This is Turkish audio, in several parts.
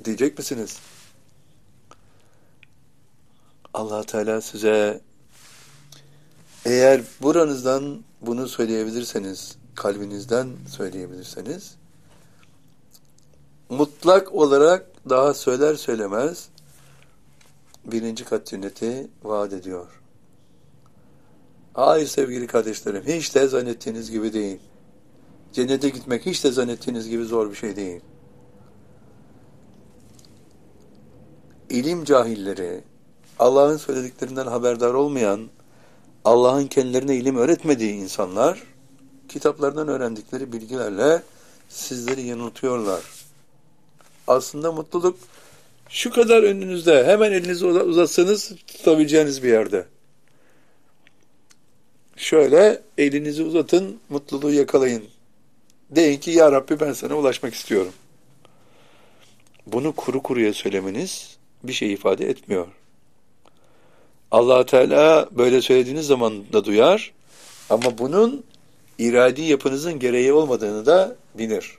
diyecek misiniz? Allah Teala size eğer buranızdan bunu söyleyebilirseniz, kalbinizden söyleyebilirseniz, mutlak olarak daha söyler söylemez birinci kat cenneti vaat ediyor. Hayır sevgili kardeşlerim, hiç de zannettiğiniz gibi değil. Cennete gitmek hiç de zannettiğiniz gibi zor bir şey değil. İlim cahilleri, Allah'ın söylediklerinden haberdar olmayan, Allah'ın kendilerine ilim öğretmediği insanlar, kitaplardan öğrendikleri bilgilerle sizleri yanıltıyorlar. Aslında mutluluk şu kadar önünüzde, hemen elinizi uzatsanız tutabileceğiniz bir yerde. Şöyle elinizi uzatın, mutluluğu yakalayın. Deyin ki ya Rabbi ben sana ulaşmak istiyorum. Bunu kuru kuruya söylemeniz bir şey ifade etmiyor. Allah Teala böyle söylediğiniz zaman da duyar ama bunun iradi yapınızın gereği olmadığını da bilir.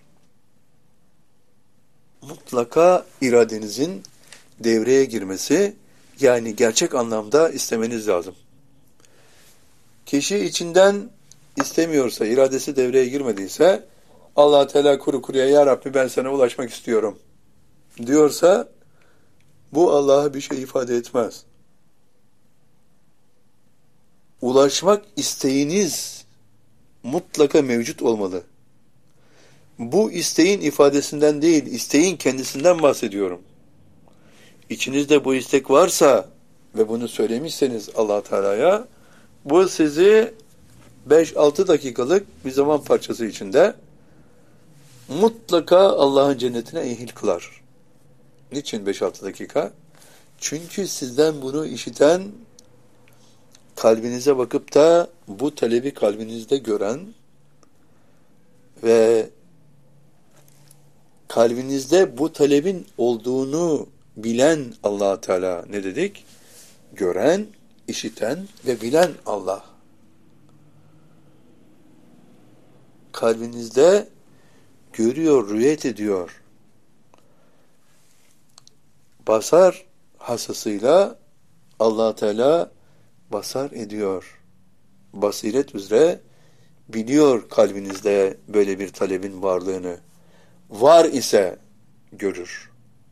Mutlaka iradenizin devreye girmesi, yani gerçek anlamda istemeniz lazım. Kişi içinden istemiyorsa, iradesi devreye girmediyse, Allah Teala kuru kuruya ya Rabbi ben sana ulaşmak istiyorum diyorsa, bu Allah'a bir şey ifade etmez. Ulaşmak isteğiniz mutlaka mevcut olmalı. Bu isteğin ifadesinden değil, isteğin kendisinden bahsediyorum. İçinizde bu istek varsa ve bunu söylemişseniz Allah Teala'ya, bu sizi 5-6 dakikalık bir zaman parçası içinde mutlaka Allah'ın cennetine ehil kılar. Niçin 5-6 dakika? Çünkü sizden bunu işiten, kalbinize bakıp da bu talebi kalbinizde gören ve kalbinizde bu talebin olduğunu bilen Allah Teala ne dedik? Gören, işiten ve bilen Allah. Kalbinizde görüyor, rüyet ediyor. Basar hasasıyla Allah Teala basar ediyor. Basiret üzere biliyor kalbinizde böyle bir talebin varlığını. Var ise görür.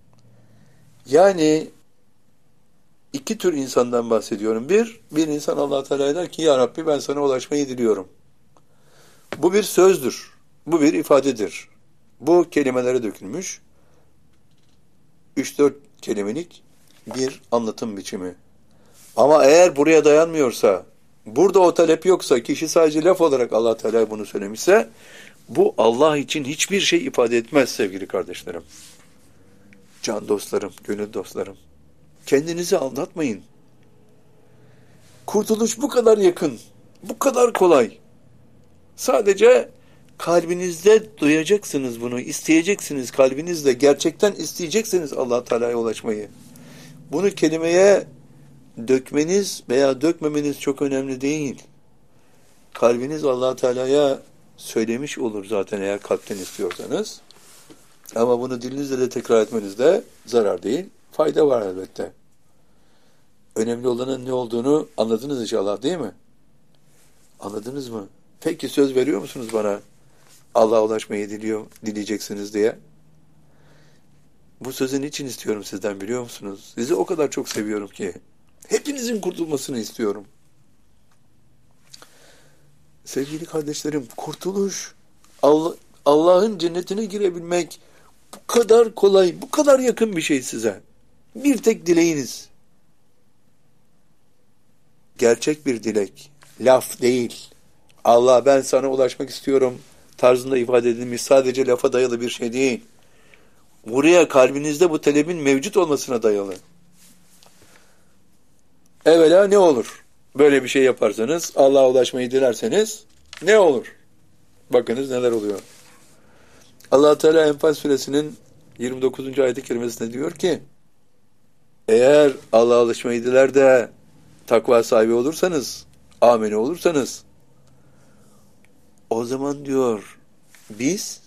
Yani iki tür insandan bahsediyorum. Bir insan Allah Teala der ki ya Rabbi ben sana ulaşmayı diliyorum. Bu bir sözdür. Bu bir ifadedir. Bu kelimelere dökülmüş 3-4 kelimelik bir anlatım biçimi. Ama eğer buraya dayanmıyorsa, burada o talep yoksa, kişi sadece laf olarak Allah Teala bunu söylemişse, bu Allah için hiçbir şey ifade etmez sevgili kardeşlerim. Can dostlarım, gönül dostlarım. Kendinizi aldatmayın. Kurtuluş bu kadar yakın, bu kadar kolay. Sadece kalbinizde duyacaksınız bunu, isteyeceksiniz kalbinizle, gerçekten isteyeceksiniz Allah Teala'ya ulaşmayı. Bunu kelimeye dökmeniz veya dökmemeniz çok önemli değil. Kalbiniz Allah Teala'ya söylemiş olur zaten eğer kalpten istiyorsanız. Ama bunu dilinizle de tekrar etmenizde zarar değil, fayda var elbette. Önemli olanın ne olduğunu anladınız inşallah değil mi? Anladınız mı? Peki söz veriyor musunuz bana? Allah'a ulaşmayı dileyeceksiniz diye. Bu sözü niçin istiyorum sizden biliyor musunuz? Sizi o kadar çok seviyorum ki. Hepinizin kurtulmasını istiyorum. Sevgili kardeşlerim, kurtuluş, Allah'ın cennetine girebilmek bu kadar kolay, bu kadar yakın bir şey size. Bir tek dileğiniz. Gerçek bir dilek, laf değil. Allah ben sana ulaşmak istiyorum tarzında ifade edilmiş sadece lafa dayalı bir şey değil. Buraya kalbinizde bu talebin mevcut olmasına dayalı. Evvela ne olur? Böyle bir şey yaparsanız, Allah'a ulaşmayı dilerseniz ne olur? Bakınız neler oluyor. Allah Teala Enfal suresinin 29. ayet-i kerimesinde diyor ki, eğer Allah'a ulaşmayı diler de takva sahibi olursanız, amene olursanız, o zaman diyor biz